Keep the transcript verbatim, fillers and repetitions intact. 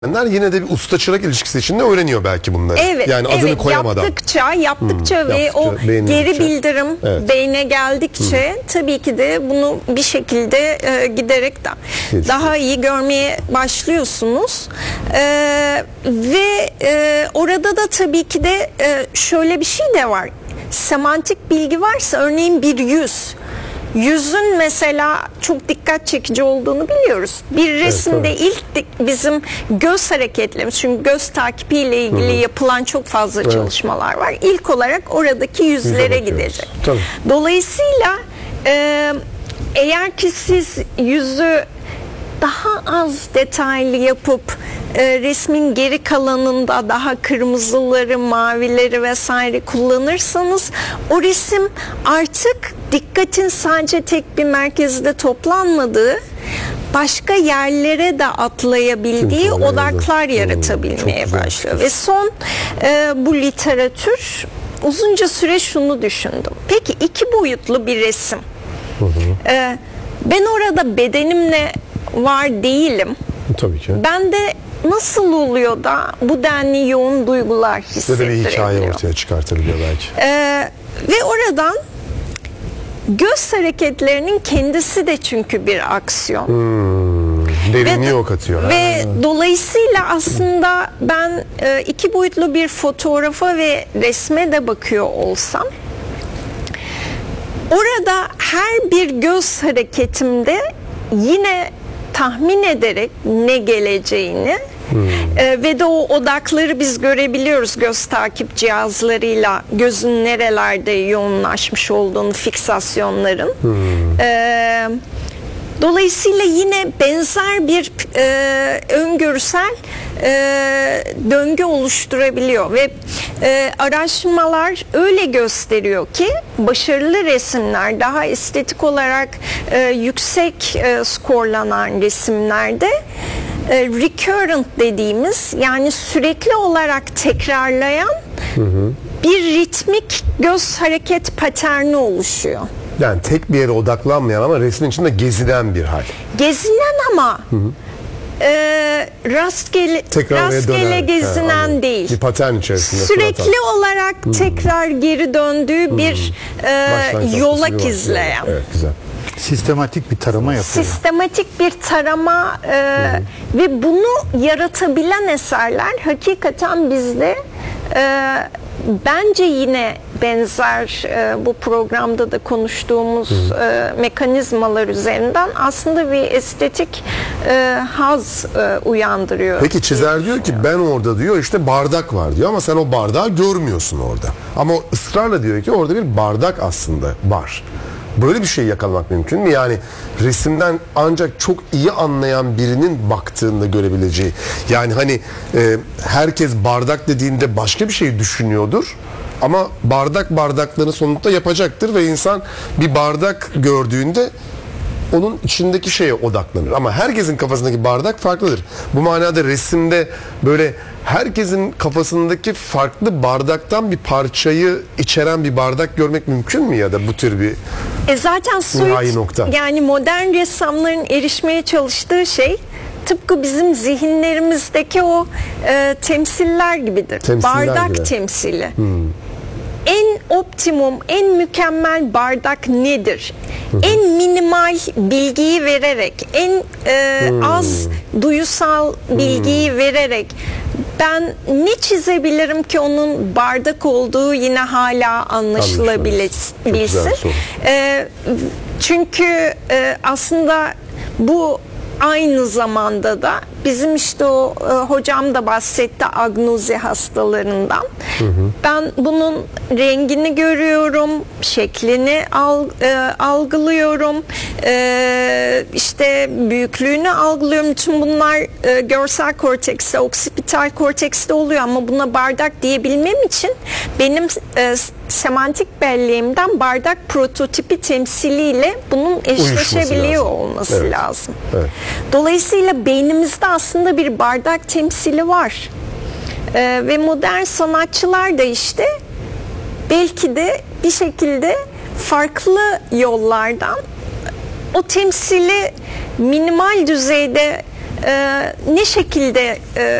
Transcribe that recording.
Yine de bir usta çırak ilişkisi içinde öğreniyor belki bunları. Evet, yani adını evet, koyamadan. Yaptıkça, yaptıkça hmm, ve yaptıkça, o geri bildirim evet. beyne geldikçe hmm. tabii ki de bunu bir şekilde e, giderek da, daha iyi görmeye başlıyorsunuz. E, ve e, orada da tabii ki de e, şöyle bir şey de var. Semantik bilgi varsa, örneğin bir yüz. Yüzün mesela çok dikkat çekici olduğunu biliyoruz. Bir resimde evet, ilk bizim göz hareketlerimiz, çünkü göz takipiyle ilgili Hı-hı. yapılan çok fazla evet. çalışmalar var. İlk olarak oradaki yüzlere gidecek. Tabii. Dolayısıyla e, eğer ki siz yüzü daha az detaylı yapıp e, resmin geri kalanında daha kırmızıları, mavileri vesaire kullanırsanız o resim artık dikkatin sadece tek bir merkezde toplanmadığı, başka yerlere de atlayabildiği Çünkü odaklar da, yaratabilmeye hmm, başlıyor. Ve son e, bu literatür uzunca süre şunu düşündüm. Peki iki boyutlu bir resim. Hı hı. E, ben orada bedenimle var değilim. Tabii ki. Ben de nasıl oluyor da bu denli yoğun duygular hissettirebiliyor? Ve bir hikaye ortaya çıkartabiliyor belki. Ee, ve oradan göz hareketlerinin kendisi de çünkü bir aksiyon. Hmm, derinliği o katıyor. Ve ha. dolayısıyla aslında ben e, iki boyutlu bir fotoğrafa ve resme de bakıyor olsam, orada her bir göz hareketimde yine tahmin ederek ne geleceğini hmm. e, ve de o odakları biz görebiliyoruz göz takip cihazlarıyla, gözün nerelerde yoğunlaşmış olduğunu, fiksasyonların. Hmm. E, dolayısıyla yine benzer bir e, öngörüsel e, döngü oluşturabiliyor ve e, araştırmalar öyle gösteriyor ki başarılı resimler, daha estetik olarak e, yüksek e, skorlanan resimlerde e, recurrent dediğimiz, yani sürekli olarak tekrarlayan hı hı. bir ritmik göz hareket paterni oluşuyor. Yani tek bir yere odaklanmayan ama resmin içinde gezinen bir hal. Gezinen ama hı hı. E, rastgele, rastgele gezinen ha, değil. Bir patern içerisinde. Sürekli surata. olarak hmm. tekrar geri döndüğü hmm. bir e, yolak izleyen. Evet, güzel. Sistematik bir tarama yapıyor. Sistematik bir tarama e, hmm. ve bunu yaratabilen eserler hakikaten bizde e, bence yine benzer e, bu programda da konuştuğumuz e, mekanizmalar üzerinden aslında bir estetik e, haz e, uyandırıyor. Peki çizer diyor ki ben orada diyor işte bardak var diyor ama sen o bardağı görmüyorsun orada. Ama o ısrarla diyor ki orada bir bardak aslında var. Böyle bir şey yakalamak mümkün mü? Yani resimden ancak çok iyi anlayan birinin baktığında görebileceği. Yani hani e, herkes bardak dediğinde başka bir şey düşünüyordur. Ama bardak bardaklarını sonunda yapacaktır ve insan bir bardak gördüğünde onun içindeki şeye odaklanır. Ama herkesin kafasındaki bardak farklıdır. Bu manada resimde böyle herkesin kafasındaki farklı bardaktan bir parçayı içeren bir bardak görmek mümkün mü, ya da bu tür bir e zaten soyut nokta. Yani modern ressamların erişmeye çalıştığı şey tıpkı bizim zihinlerimizdeki o e, temsiller gibidir. Temsiller bardak gibi. Temsili. Hmm. En optimum, en mükemmel bardak nedir? Hı hı. En minimal bilgiyi vererek, en e, hmm. az duyusal bilgiyi hmm. vererek ben ne çizebilirim ki onun bardak olduğu yine hala anlaşılabilsin? E, çünkü e, aslında bu aynı zamanda da bizim işte o e, hocam da bahsetti agnozi hastalarından. Hı hı. Ben bunun rengini görüyorum, şeklini al, e, algılıyorum, e, işte büyüklüğünü algılıyorum. Tüm bunlar e, görsel kortekste, oksipital kortekste oluyor ama buna bardak diyebilmem için benim e, semantik belleğimden bardak prototipi temsiliyle bunun eşleşebiliyor lazım. olması evet. lazım. Evet. Dolayısıyla beynimizde aslında bir bardak temsili var. Ee, ve modern sanatçılar da işte belki de bir şekilde farklı yollardan o temsili minimal düzeyde e, ne şekilde e,